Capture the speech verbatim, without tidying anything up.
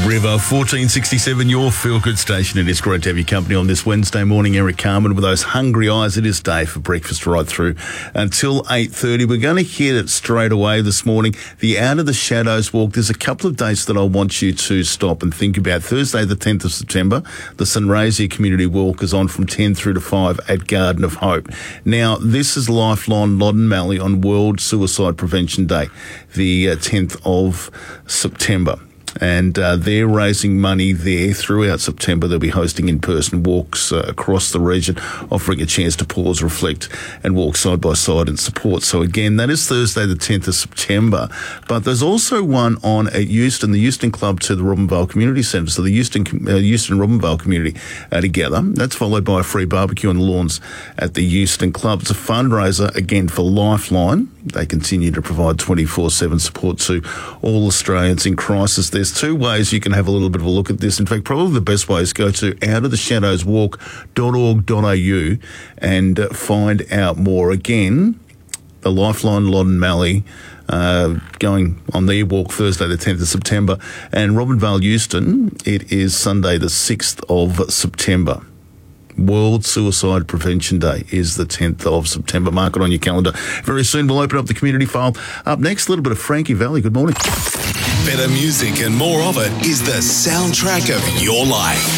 River, fourteen sixty-seven, your feel-good station. It is great to have your company on this Wednesday morning. Eric Carmen with those hungry eyes. It is day for breakfast right through until eight thirty. We're going to hit it straight away this morning. The Out of the Shadows walk. There's a couple of dates that I want you to stop and think about. Thursday, the tenth of September, the Sunraysia Community Walk is on from ten through to five at Garden of Hope. Now, this is Lifeline Loddon Mallee on World Suicide Prevention Day, the uh, tenth of September. And uh, they're raising money there throughout September. They'll be hosting in-person walks uh, across the region, offering a chance to pause, reflect and walk side by side in support. So again, that is Thursday the tenth of September. But there's also one on at Euston, the Euston Club to the Robinvale Community Centre. So the Euston, uh, Euston Robinvale community uh, together. That's followed by a free barbecue on the lawns at the Euston Club. It's a fundraiser, again, for Lifeline. They continue to provide twenty-four seven support to all Australians in crisis. There's two ways you can have a little bit of a look at this. In fact, probably the best way is go to out of the shadows walk dot org dot a u and uh, find out more. Again, the Lifeline Loddon Mallee uh, going on their walk Thursday the tenth of September, and Robinvale Euston, it is Sunday the sixth of September. World Suicide Prevention Day is the tenth of September. Mark it on your calendar. Very soon we'll open up the community file. Up next, a little bit of Frankie Valli. Good morning. Better music and more of it is the soundtrack of your life.